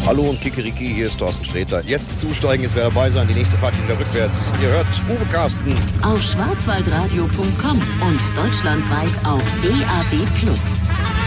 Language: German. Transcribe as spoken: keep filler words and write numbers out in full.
Hallo und Kikeriki, hier ist Thorsten Sträter. Jetzt zusteigen, es wäre dabei sein, die nächste Fahrt wieder rückwärts. Ihr hört Uwe Carsten. Auf schwarzwaldradio punkt com und deutschlandweit auf D A B plus.